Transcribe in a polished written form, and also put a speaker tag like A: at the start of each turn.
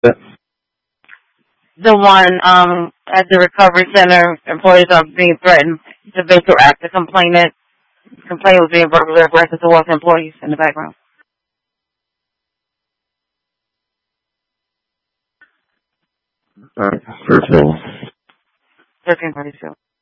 A: The one at the recovery center, employees are being threatened to Baker Act. The complainant was being verbally aggressive towards employees in the background.
B: All right. First of all.
A: 1332.